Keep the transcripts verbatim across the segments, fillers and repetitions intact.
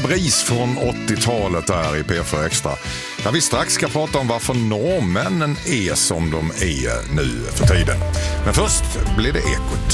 repris från åttiotalet där i P fyra Extra. Där vi strax ska prata om varför norrmännen är som de är nu för tiden. Men först blir det Ekot.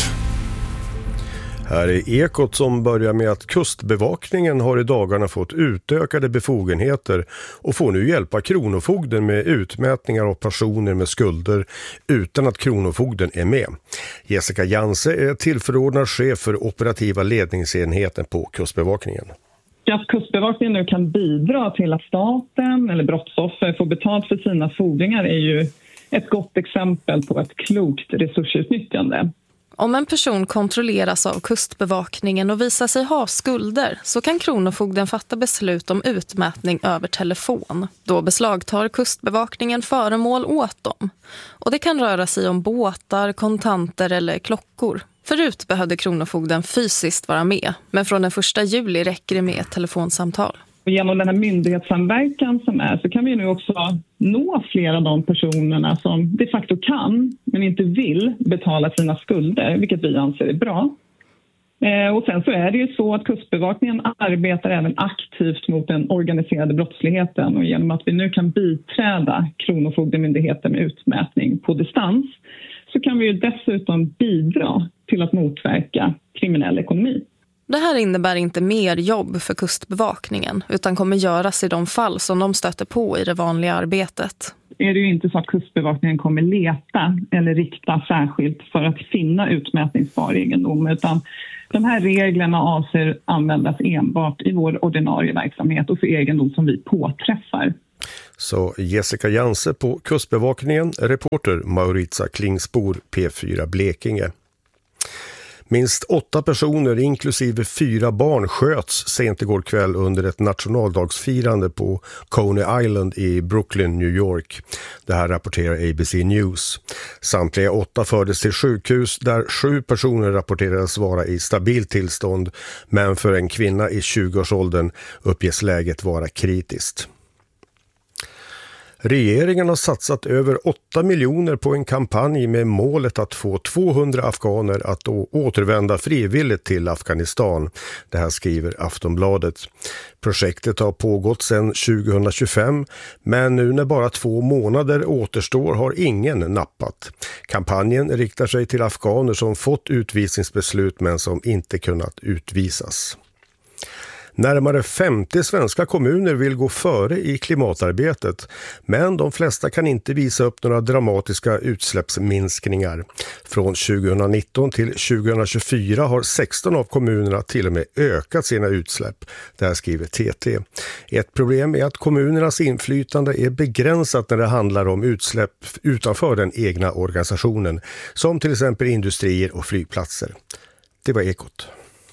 Här är Ekot som börjar med att Kustbevakningen har i dagarna fått utökade befogenheter och får nu hjälpa Kronofogden med utmätningar av personer med skulder utan att Kronofogden är med. Jessica Janse är tillförordnad chef för operativa ledningsenheten på Kustbevakningen. Att Kustbevakningen nu kan bidra till att staten eller brottsoffer får betalt för sina fordringar är ju ett gott exempel på ett klokt resursutnyttjande. Om en person kontrolleras av Kustbevakningen och visar sig ha skulder så kan Kronofogden fatta beslut om utmätning över telefon. Då beslagtar Kustbevakningen föremål åt dem. Och det kan röra sig om båtar, kontanter eller klockor. Förut behövde Kronofogden fysiskt vara med, men från den första juli räcker det med ett telefonsamtal. Genom den här myndighetssamverkan som är så kan vi nu också nå flera av de personerna som de facto kan men inte vill betala sina skulder, vilket vi anser är bra. Och sen så är det ju så att Kustbevakningen arbetar även aktivt mot den organiserade brottsligheten och genom att vi nu kan biträda Kronofogdemyndigheten med utmätning på distans så kan vi ju dessutom bidra till att motverka kriminell ekonomi. Det här innebär inte mer jobb för Kustbevakningen utan kommer göras i de fall som de stöter på i det vanliga arbetet. Är det ju inte så att Kustbevakningen kommer leta eller rikta särskilt för att finna utmätningsbar egendom utan de här reglerna avser användas enbart i vår ordinarie verksamhet och för egendom som vi påträffar. Så Jessica Janse på Kustbevakningen, reporter Mauritia Klingspor, P fyra Blekinge. Minst åtta personer inklusive fyra barn sköts sent igår kväll under ett nationaldagsfirande på Coney Island i Brooklyn, New York. Det här rapporterar A B C News. Samtliga åtta fördes till sjukhus där sju personer rapporterades vara i stabilt tillstånd, men för en kvinna i tjugoårsåldern uppges läget vara kritiskt. Regeringen har satsat över åtta miljoner på en kampanj med målet att få tvåhundra afghaner att återvända frivilligt till Afghanistan. Det här skriver Aftonbladet. Projektet har pågått sedan tjugohundratjugofem, men nu när bara två månader återstår har ingen nappat. Kampanjen riktar sig till afghaner som fått utvisningsbeslut men som inte kunnat utvisas. Närmare femtio svenska kommuner vill gå före i klimatarbetet, men de flesta kan inte visa upp några dramatiska utsläppsminskningar. Från tjugohundranitton till tjugohundratjugofyra har sexton av kommunerna till och med ökat sina utsläpp. Det här skriver T T. Ett problem är att kommunernas inflytande är begränsat när det handlar om utsläpp utanför den egna organisationen, som till exempel industrier och flygplatser. Det var Ekot.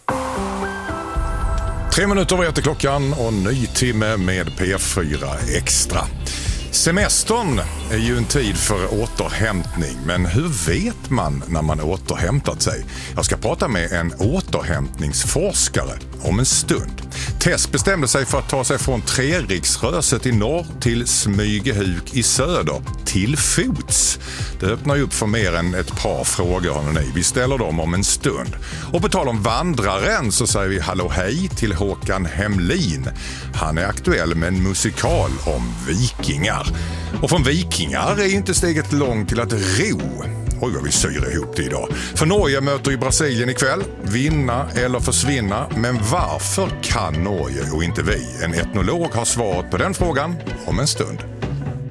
Tre minuter över till klockan och ny timme med P fyra Extra. Semestern är ju en tid för återhämtning, men hur vet man när man återhämtat sig? Jag ska prata med en återhämtningsforskare om en stund. Tess bestämde sig för att ta sig från Treriksröset i norr till Smygehuk i söder till fots. Det öppnar ju upp för mer än ett par frågor, hörni. Vi ställer dem om en stund. Och på tal om vandraren så säger vi hallå hej till Håkan Hemlin. Han är aktuell med en musikal om vikingar. Och från vikingar är inte steget långt till att ro. Oj vad vi syr ihop det idag. För Norge möter i Brasilien ikväll. Vinna eller försvinna. Men varför kan Norge och inte vi? En etnolog har svarat på den frågan om en stund.